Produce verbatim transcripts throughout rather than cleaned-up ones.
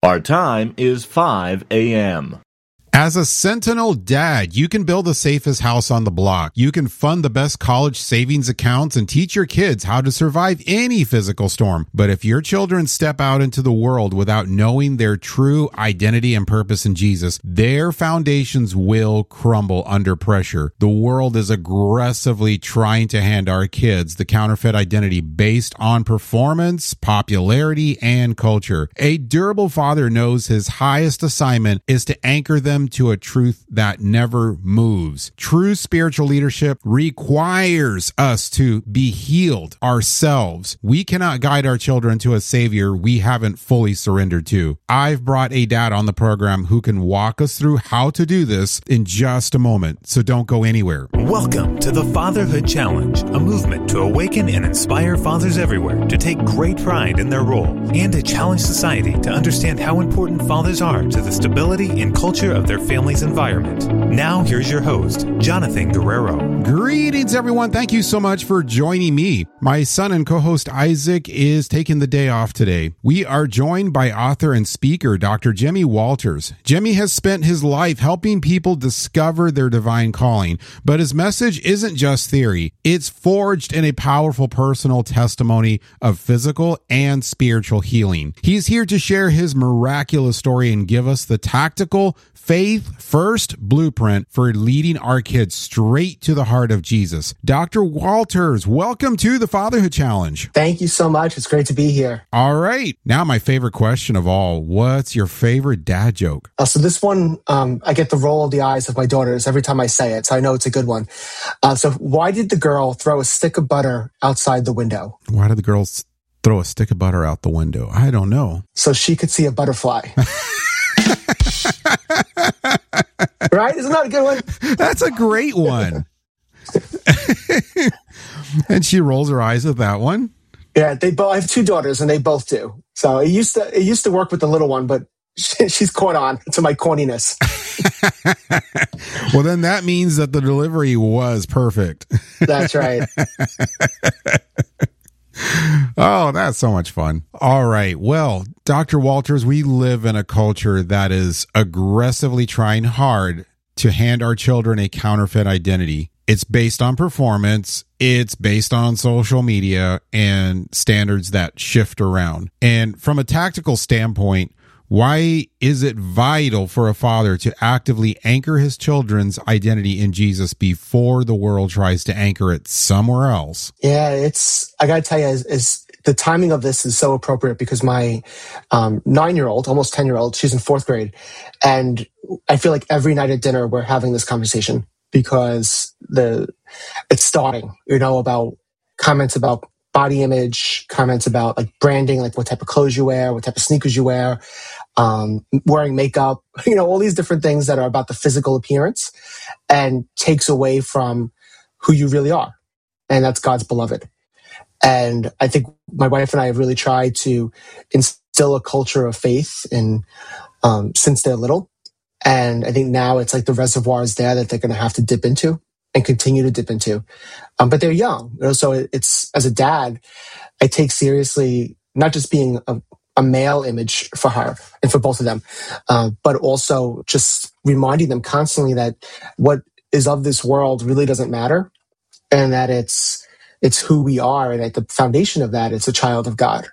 Our time is five a.m. As a Sentinel dad, you can build the safest house on the block. You can fund the best college savings accounts and teach your kids how to survive any physical storm. But if your children step out into the world without knowing their true identity and purpose in Jesus, their foundations will crumble under pressure. The world is aggressively trying to hand our kids the counterfeit identity based on performance, popularity, and culture. A durable father knows his highest assignment is to anchor them to a truth that never moves. True spiritual leadership requires us to be healed ourselves. We cannot guide our children to a savior we haven't fully surrendered to. I've brought a dad on the program who can walk us through how to do this in just a moment, so don't go anywhere. Welcome to the Fatherhood Challenge, a movement to awaken and inspire fathers everywhere to take great pride in their role and to challenge society to understand how important fathers are to the stability and culture of their family's environment. Now, here's your host, Jonathan Guerrero. Greetings, everyone. Thank you so much for joining me. My son and co-host Isaac is taking the day off today. We are joined by author and speaker, Doctor Jimmy Walters. Jimmy has spent his life helping people discover their divine calling, but his message isn't just theory. It's forged in a powerful personal testimony of physical and spiritual healing. He's here to share his miraculous story and give us the tactical, faith-first blueprint for leading our kids straight to the heart of Jesus. Doctor Walters, welcome to the Fatherhood Challenge. Thank you so much. It's great to be here. All right. Now, my favorite question of all, what's your favorite dad joke? Uh, so this one, um, I get the roll of the eyes of my daughters every time I say it, so I know it's a good one. Uh, so why did the girl throw a stick of butter outside the window? Why did the girl throw a stick of butter out the window? I don't know. So she could see a butterfly. Right? Isn't that a good one? That's a great one. And she rolls her eyes at that one. Yeah, they both. I have two daughters, and they both do. So it used to it used to work with the little one, but she, she's caught on to my corniness. Well, then that means that the delivery was perfect. That's right. Oh, that's so much fun. All right. Well, Doctor Walters, we live in a culture that is aggressively trying hard to hand our children a counterfeit identity. It's based on performance. It's based on social media and standards that shift around. And from a tactical standpoint, why is it vital for a father to actively anchor his children's identity in Jesus before the world tries to anchor it somewhere else? Yeah, it's, I got to tell you, is, is the timing of this is so appropriate because my um, nine-year-old, almost ten-year-old, she's in fourth grade. And I feel like every night at dinner, we're having this conversation because the it's starting, you know, about comments about body image, comments about like branding, like what type of clothes you wear, what type of sneakers you wear, um, wearing makeup, you know, all these different things that are about the physical appearance and takes away from who you really are. And that's God's beloved. And I think my wife and I have really tried to instill a culture of faith in, um, since they're little. And I think now it's like the reservoir is there that they're going to have to dip into and continue to dip into. Um, but they're young. You know, so it's, as a dad, I take seriously not just being a, a male image for her and for both of them, uh, but also just reminding them constantly that what is of this world really doesn't matter, and that it's it's who we are, and at the foundation of that, it's a child of God.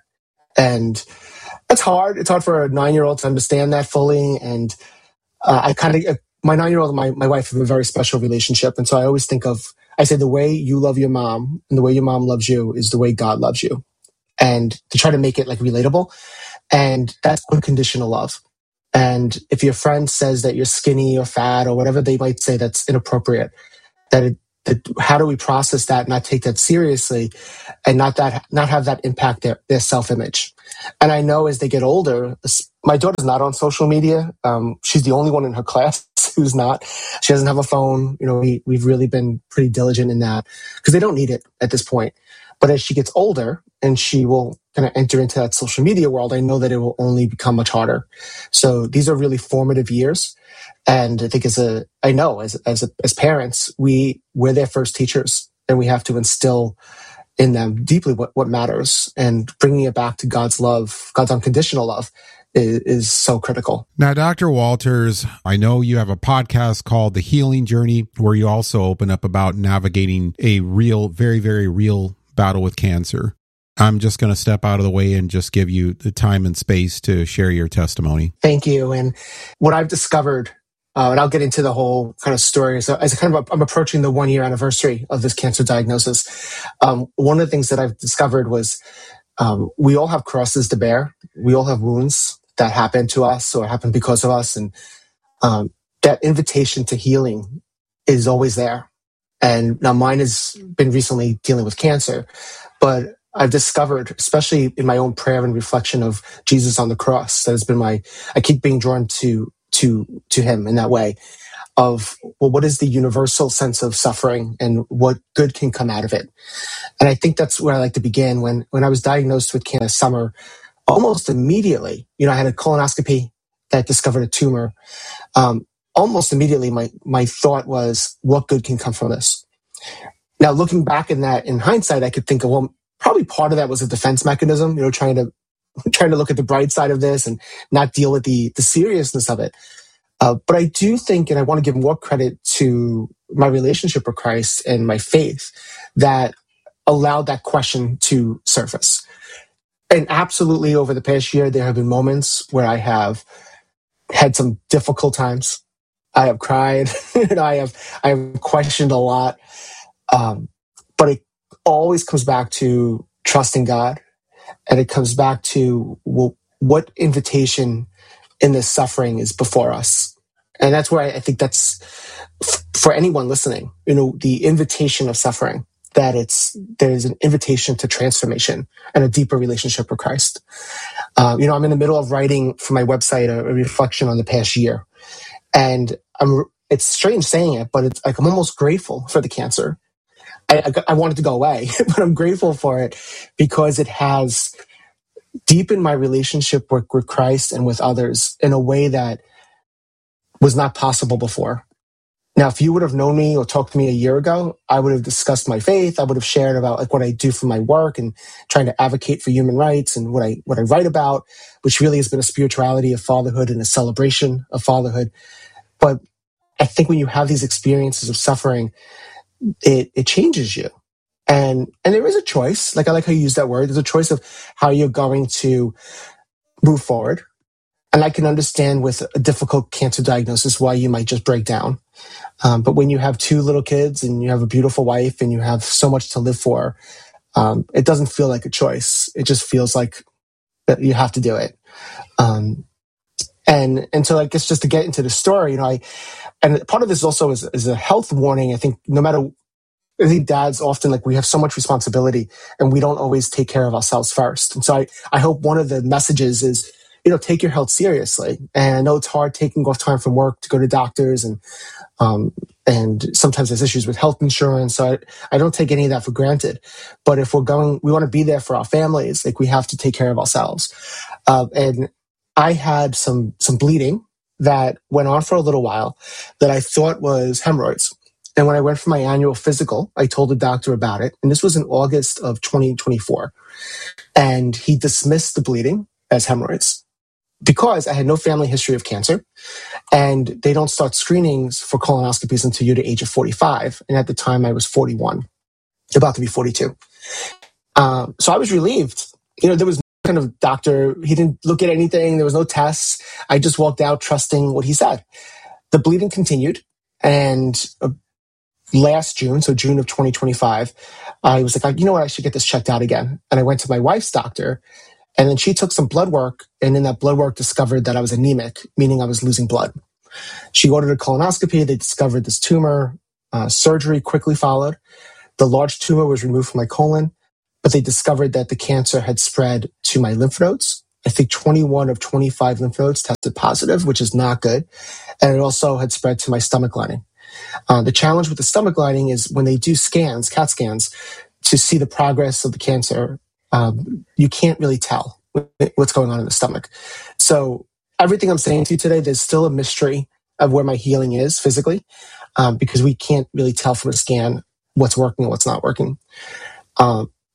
And that's hard. It's hard for a nine-year-old to understand that fully. And uh, I kind of, my nine-year-old and my, my wife have a very special relationship. And so I always think of, I say the way you love your mom and the way your mom loves you is the way God loves you. And to try to make it like relatable. And that's unconditional love. And if your friend says that you're skinny or fat or whatever they might say that's inappropriate, that it, that how do we process that, not take that seriously, and not that not have that impact their, their self-image. And I know as they get older, my daughter's not on social media. Um, she's the only one in her class who's not. She doesn't have a phone. You know, we, we've really been pretty diligent in that because they don't need it at this point. But as she gets older and she will kind of enter into that social media world, I know that it will only become much harder. So these are really formative years. And I think as a, I know as, as, a, as parents, we, we're their first teachers, and we have to instill in them deeply what, what matters, and bringing it back to God's love, God's unconditional love is, is so critical. Now, Doctor Walters, I know you have a podcast called The Healing Journey, where you also open up about navigating a real, very, very real battle with cancer. I'm just going to step out of the way and just give you the time and space to share your testimony. Thank you. And what I've discovered, uh, and I'll get into the whole kind of story. So as a kind of, I'm approaching the one year anniversary of this cancer diagnosis. Um, one of the things that I've discovered was um, we all have crosses to bear. We all have wounds that happen to us or happen because of us. And um, that invitation to healing is always there. And now mine has been recently dealing with cancer, but I've discovered, especially in my own prayer and reflection of Jesus on the cross, that has been my, I keep being drawn to, to, to him in that way of, well, what is the universal sense of suffering and what good can come out of it? And I think that's where I like to begin. When, when I was diagnosed with cancer summer, almost immediately, you know, I had a colonoscopy that discovered a tumor. Um, almost immediately, my, my thought was, what good can come from this? Now, looking back in that, in hindsight, I could think of, well, probably part of that was a defense mechanism, you know, trying to trying to look at the bright side of this and not deal with the the seriousness of it. Uh, but I do think, and I want to give more credit to my relationship with Christ and my faith that allowed that question to surface. And absolutely, over the past year, there have been moments where I have had some difficult times. I have cried, and I have I have questioned a lot. Um, but it always comes back to trusting God, and it comes back to, well, what invitation in this suffering is before us. And that's where I, I think that's f- for anyone listening, you know, the invitation of suffering, that it's, there's an invitation to transformation and a deeper relationship with Christ. Um, you know, I'm in the middle of writing for my website a, a reflection on the past year, and I'm, it's strange saying it, but it's like, I'm almost grateful for the cancer. I, I, I want it to go away, but I'm grateful for it because it has deepened my relationship with, with Christ and with others in a way that was not possible before. Now, if you would have known me or talked to me a year ago, I would have discussed my faith. I would have shared about like what I do for my work and trying to advocate for human rights and what I what I write about, which really has been a spirituality of fatherhood and a celebration of fatherhood. But I think when you have these experiences of suffering, it it changes you. And and there is a choice. Like I like how you use that word. There's a choice of how you're going to move forward. And I can understand with a difficult cancer diagnosis why you might just break down. Um, but when you have two little kids and you have a beautiful wife and you have so much to live for, um, it doesn't feel like a choice. It just feels like that you have to do it. Um, and and so I guess just to get into the story, you know, I and part of this also is, is a health warning. I think no matter, I think dads often, like, we have so much responsibility and we don't always take care of ourselves first. And so I, I hope one of the messages is, you know, take your health seriously. And I know it's hard taking off time from work to go to doctors, and um, and sometimes there's issues with health insurance. So I, I don't take any of that for granted. But if we're going, we want to be there for our families, like we have to take care of ourselves. Uh, and I had some some bleeding that went on for a little while that I thought was hemorrhoids. And when I went for my annual physical, I told the doctor about it. And this was in August of twenty twenty-four. And he dismissed the bleeding as hemorrhoids because I had no family history of cancer. And they don't start screenings for colonoscopies until you're the age of forty-five. And at the time I was forty-one, about to be forty-two. Um, so I was relieved. You know, there was kind of doctor, he didn't look at anything. There was no tests. I just walked out trusting what he said. The bleeding continued. And uh, last June, so June of twenty twenty-five, I was like, you know what, I should get this checked out again. And I went to my wife's doctor, and then she took some blood work. And in that blood work discovered that I was anemic, meaning I was losing blood. She ordered a colonoscopy. They discovered this tumor. Uh, surgery quickly followed. The large tumor was removed from my colon, but they discovered that the cancer had spread to my lymph nodes. I think twenty-one of twenty-five lymph nodes tested positive, which is not good. And it also had spread to my stomach lining. Uh, the challenge with the stomach lining is when they do scans, CAT scans, to see the progress of the cancer, um, you can't really tell what's going on in the stomach. So everything I'm saying to you today, there's still a mystery of where my healing is physically, um, because we can't really tell from a scan what's working and what's not working. Um,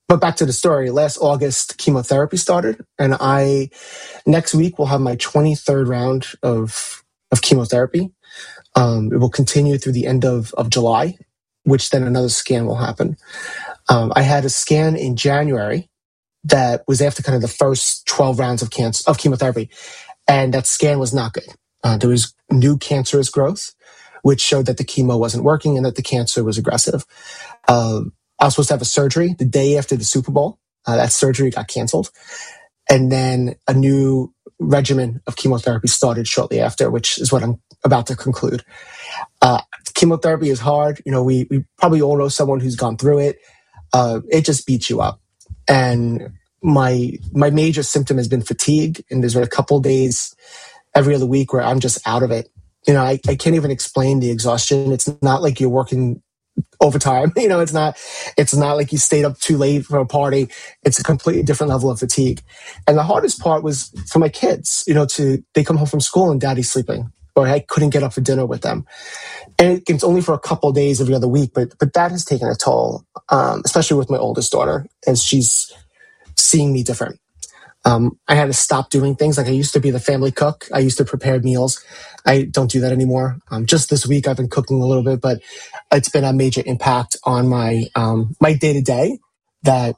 but back to the story. Last August, chemotherapy started, and I next week will have my twenty-third round of of chemotherapy. Um, it will continue through the end of, of July, which then another scan will happen. Um, I had a scan in January that was after kind of the first twelve rounds of cancer of chemotherapy, and that scan was not good. Uh, there was new cancerous growth, which showed that the chemo wasn't working and that the cancer was aggressive. Uh, I was supposed to have a surgery the day after the Super Bowl. Uh, that surgery got canceled. And then a new regimen of chemotherapy started shortly after, which is what I'm about to conclude. Uh, chemotherapy is hard. You know, we, we probably all know someone who's gone through it. Uh, it just beats you up. And my my major symptom has been fatigue. And there's been a couple days every other week where I'm just out of it. You know, I, I can't even explain the exhaustion. It's not like you're working overtime. You know, it's not, it's not like you stayed up too late for a party. It's a completely different level of fatigue. And the hardest part was for my kids, you know, to, they come home from school and daddy's sleeping, or I couldn't get up for dinner with them. And it's only for a couple of days every other week, but, but that has taken a toll, um, especially with my oldest daughter, as she's seeing me different. Um, I had to stop doing things. Like I used to be the family cook. I used to prepare meals. I don't do that anymore. Um, just this week, I've been cooking a little bit, but it's been a major impact on my um, my day to day. That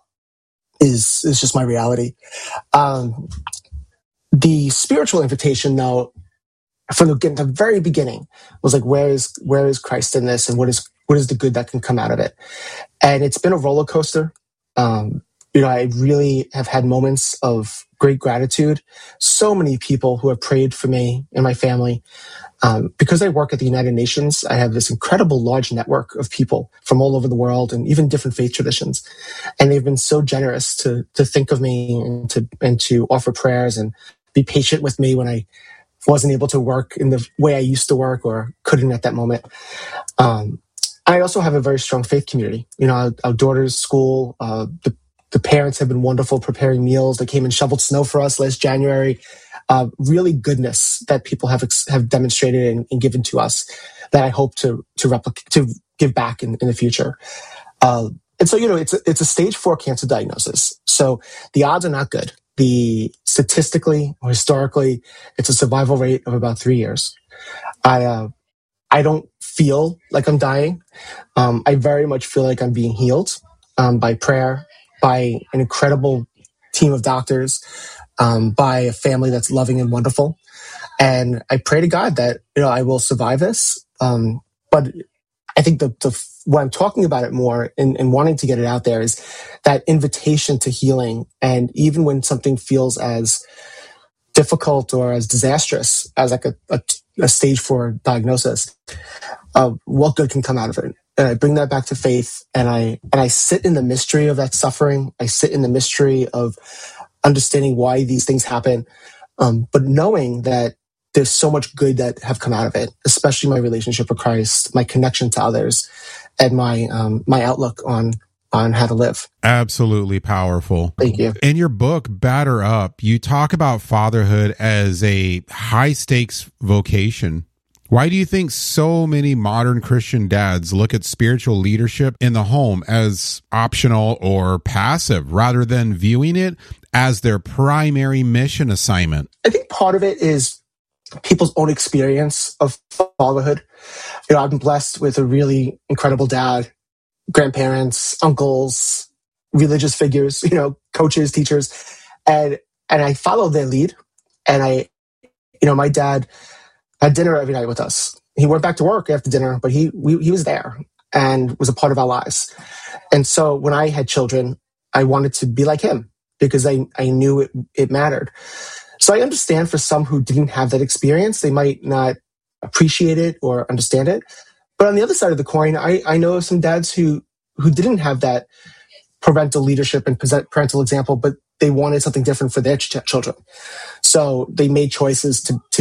is is just my reality. Um, the spiritual invitation, though, from the, the very beginning, was like, where is where is Christ in this, and what is what is the good that can come out of it? And it's been a roller coaster. Um, You know, I really have had moments of great gratitude. So many people who have prayed for me and my family. Um, because I work at the United Nations, I have this incredible large network of people from all over the world and even different faith traditions. And they've been so generous to to think of me and to and to offer prayers and be patient with me when I wasn't able to work in the way I used to work or couldn't at that moment. Um, I also have a very strong faith community. You know, our, our daughter's school, uh, the The parents have been wonderful preparing meals. They came and shoveled snow for us last January. Uh, really goodness that people have have demonstrated and, and given to us that I hope to to replicate, to give back in, in the future. Uh, and so, you know, it's a, it's a stage four cancer diagnosis. So the odds are not good. The statistically or historically, it's a survival rate of about three years. I uh, I don't feel like I'm dying. Um, I very much feel like I'm being healed um, by prayer, by an incredible team of doctors, um, by a family that's loving and wonderful. And I pray to God that, you know, I will survive this. Um, but I think the, the what I'm talking about it more and, and wanting to get it out there is that invitation to healing. And even when something feels as difficult or as disastrous as like a, a, a stage four diagnosis, uh, what good can come out of it? And I bring that back to faith, and I and I sit in the mystery of that suffering. I sit in the mystery of understanding why these things happen, um, but knowing that there's so much good that have come out of it, especially my relationship with Christ, my connection to others, and my um, my outlook on on how to live. Absolutely powerful. Thank you. In your book, Batter Up, you talk about fatherhood as a high stakes vocation. Why do you think so many modern Christian dads look at spiritual leadership in the home as optional or passive rather than viewing it as their primary mission assignment? I think part of it is people's own experience of fatherhood. You know, I've been blessed with a really incredible dad, grandparents, uncles, religious figures, you know, coaches, teachers, and and I followed their lead. And I, you know, my dad had dinner every night with us. He went back to work after dinner, but he we, he was there and was a part of our lives. And so when I had children, I wanted to be like him because I, I knew it, it mattered. So I understand for some who didn't have that experience, they might not appreciate it or understand it. But on the other side of the coin, I, I know of some dads who, who didn't have that parental leadership and parental example, but they wanted something different for their ch- children. So they made choices to, to